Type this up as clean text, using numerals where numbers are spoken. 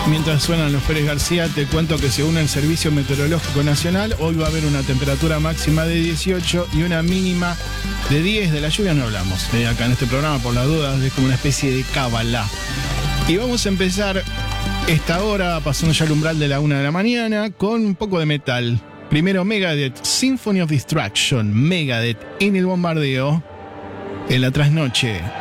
Mientras suenan los Pérez García, te cuento que según el Servicio Meteorológico Nacional, hoy va a haber una temperatura máxima de 18 y una mínima de 10. De la lluvia no hablamos acá en este programa, por las dudas, es como una especie de cábala. Y vamos a empezar esta hora, pasando ya el umbral de la 1 de la mañana, con un poco de metal. Primero Megadeth, Symphony of Destruction, Megadeth en el bombardeo, en la trasnoche.